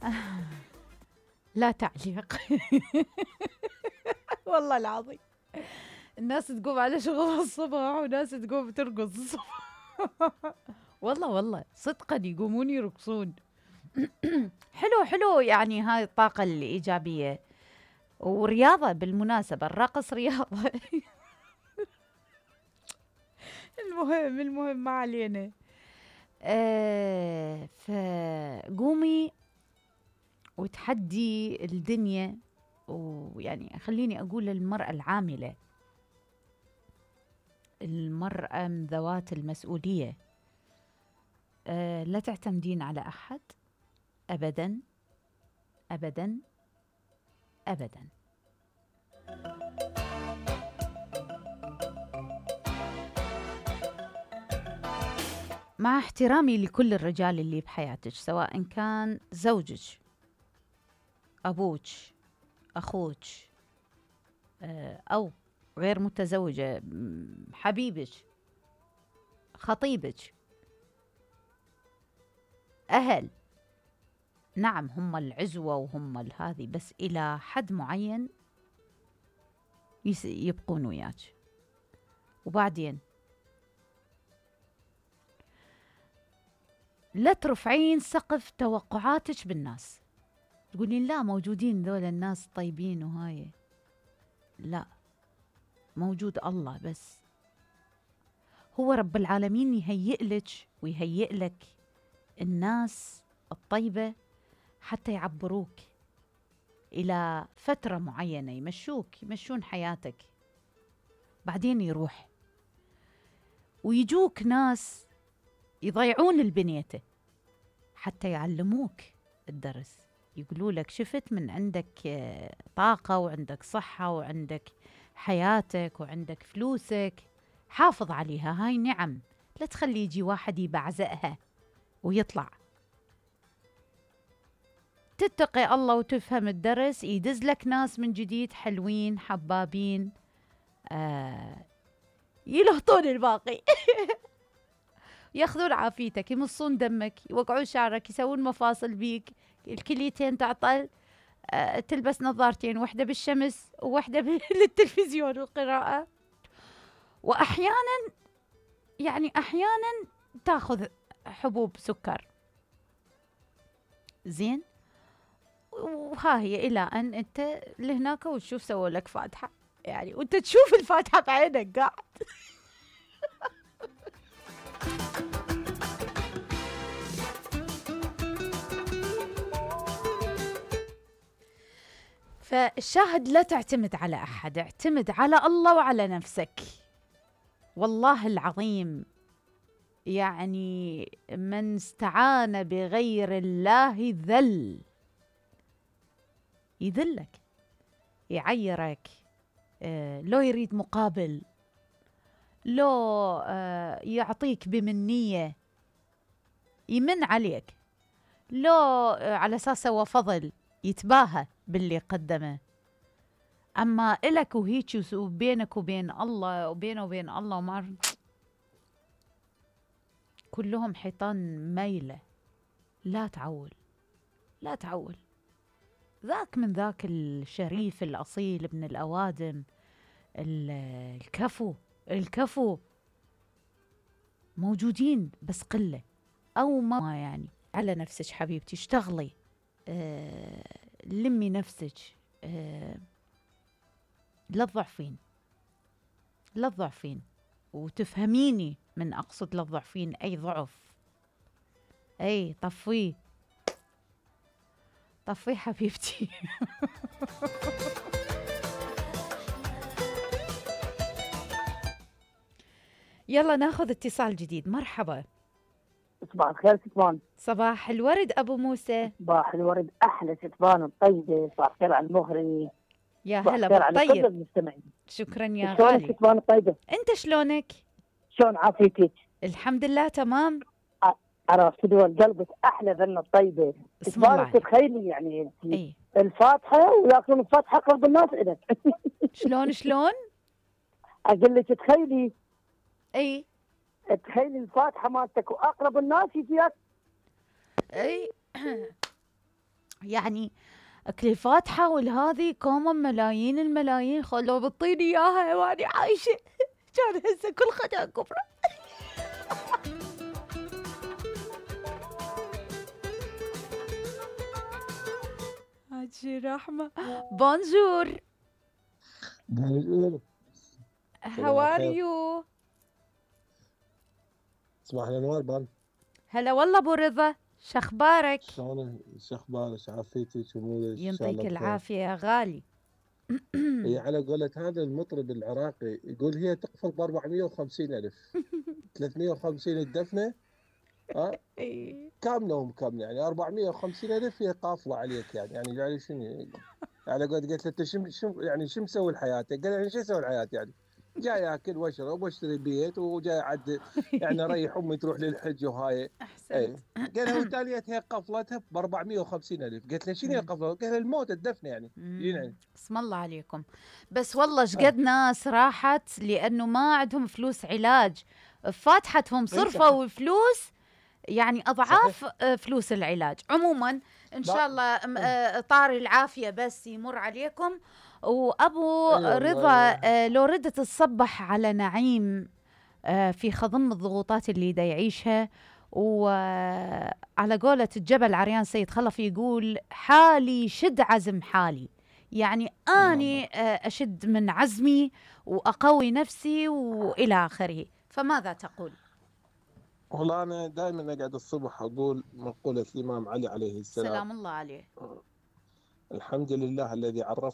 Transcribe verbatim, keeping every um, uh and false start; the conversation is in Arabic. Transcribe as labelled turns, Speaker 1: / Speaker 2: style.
Speaker 1: لا تعليق. والله العظيم الناس تقوم على شغل الصبح وناس تقوم ترقص الصبح. والله والله صدقا يقومون يرقصون. حلو حلو، يعني هاي الطاقة الإيجابية. ورياضة بالمناسبة، الرقص رياضة. المهم المهم ما علينا. آه فقومي وتحدي الدنيا. ويعني خليني أقول المرأة العاملة، المرأة من ذوات المسؤولية، آه لا تعتمدين على أحد أبدا أبدا أبدا. مع احترامي لكل الرجال اللي بحياتك، سواء كان زوجك، أبوك، أخوك، آه أو غير متزوجة، م- حبيبك، خطيبك، أهل. نعم هم العزوة وهم هذه، بس إلى حد معين يس- يبقون وياك. وبعدين لا ترفعين سقف توقعاتك بالناس، تقولين لا موجودين ذول الناس طيبين وهاي. لا، موجود الله بس. هو رب العالمين يهيئ لك ويهيئ لك الناس الطيبة حتى يعبروك إلى فترة معينة، يمشوك يمشون حياتك، بعدين يروح. ويجوك ناس يضيعون البنية حتى يعلموك الدرس، يقولوا لك شفت من عندك آه، طاقة وعندك صحة وعندك حياتك وعندك فلوسك، حافظ عليها، هاي نعم، لا تخلي يجي واحد يبعزقها ويطلع. تتقي الله وتفهم الدرس، يدز لك ناس من جديد حلوين حبابين، آه يلهطون الباقي. ياخذون عافيتك، يمصون دمك، يوقعون شعرك، يسوون مفاصل بيك، الكليتين تعطل، آه تلبس نظارتين، واحدة بالشمس وواحدة للتلفزيون والقراءة. وأحيانا يعني أحيانا تاخذ حبوب سكر، زين. وها هي إلى أن أنت لهناك وتشوف سووا لك فاتحة، يعني وأنت تشوف الفاتحة بعينك قاعد. فالشاهد لا تعتمد على أحد، اعتمد على الله وعلى نفسك. والله العظيم يعني من استعان بغير الله ذل، يذلك، يعيرك، آه لو يريد مقابل، لو آه يعطيك بمنية، يمن عليك، لو آه على أساس هو فضل يتباهى باللي قدمه. أما إلك وهيك وبينك وبين الله وبينه وبين الله وما، كلهم حيطان ميلة. لا تعول، لا تعول. ذاك من ذاك الشريف الأصيل ابن الأوادم، الكفو، الكفو موجودين بس قلة أو ما. يعني على نفسك حبيبتي، اشتغلي، آه لمي نفسك، آه لا تضعفين، لا تضعفين. وتفهميني من أقصد لا تضعفين أي ضعف، أي طفيه، طفيه حبيبتي. يلا ناخذ اتصال جديد. مرحبا.
Speaker 2: صباح الخير ستبان.
Speaker 1: صباح الورد أبو موسى.
Speaker 2: صباح الورد، أحلى ستبان الطيبة. صباح الخير على المغري.
Speaker 1: يا
Speaker 2: صباح
Speaker 1: هلا
Speaker 2: الخير على كل
Speaker 1: بالطيب.
Speaker 2: المستمعين.
Speaker 1: شكرا يا
Speaker 2: شلون
Speaker 1: غالي.
Speaker 2: ستبان الطيبة؟
Speaker 1: أنت شلونك؟
Speaker 2: شلون عافيتك؟
Speaker 1: الحمد لله تمام.
Speaker 2: أرى دول قلبك أحلى ذنة الطيبة.
Speaker 1: اسم الله
Speaker 2: ستبان
Speaker 1: عليك.
Speaker 2: تتخيلي يعني
Speaker 1: أي
Speaker 2: الفاتحة وياكلون الفاتحة أقرب الناس إلك.
Speaker 1: شلون شلون؟
Speaker 2: أقول لك تخيلي،
Speaker 1: أي
Speaker 2: تخيلي الفاتحة مالتك وأقرب الناس يجيك.
Speaker 1: أي يعني أكلي فاتحة والهذي كومن ملايين الملايين خلوا بطيني إياها وأنا عايشة. كان هسه كل خدها كبرى. هاتشي رحمة. بونجور.
Speaker 3: بونجور.
Speaker 1: How are you؟
Speaker 3: صباح الانوار بان.
Speaker 1: هلا والله ابو رضا، شخبارك؟
Speaker 3: شلونك؟ شخبارك؟ عافيتك امورك؟ ان شاء الله
Speaker 1: ينطيك
Speaker 3: بخير.
Speaker 1: العافية يا غالي.
Speaker 3: هي على قولة هذا المطرب العراقي يقول هي تقفل ب أربعمية وخمسين ألف، ثلاثمية وخمسين الدفنة، ها كاملة ومكملة، يعني أربعمية وخمسين ألف هي قافلة عليك، يعني يعني يعني شنو؟ على قولة قلت له انت شو شو يعني شو مسوي لحياتك؟ قال يعني شو اسوي لحياتي يعني؟ جاي اكل واشرب واشتري بيت وجاي عد يعني اريح امي تروح للحج وهاي.
Speaker 1: احسنت.
Speaker 3: اي قال لها وتاليتها قفلتها ب أربعمية وخمسين ألف، قلت له شنو هي قفلتها؟ قال لها الموت الدفن يعني. يعني
Speaker 1: اسم الله عليكم. بس والله
Speaker 3: آه.
Speaker 1: شقد ناس راحت لانه ما عندهم فلوس علاج، فاتحتهم صرفوا فلوس يعني اضعاف صحيح. فلوس العلاج. عموما ان شاء الله طاري العافيه بس يمر عليكم. وابو أيوة رضا لو ردت تصبح على نعيم في خضم الضغوطات اللي دا يعيشها، وعلى قولة الجبل عريان سيد خلف يقول حالي شد عزم حالي، يعني اني اشد من عزمي واقوي نفسي والى اخره. فماذا تقول؟
Speaker 3: والله أنا دائما أقعد الصبح أقول مقولة الإمام علي عليه السلام،
Speaker 1: سلام الله عليه:
Speaker 3: الحمد لله الذي عرفني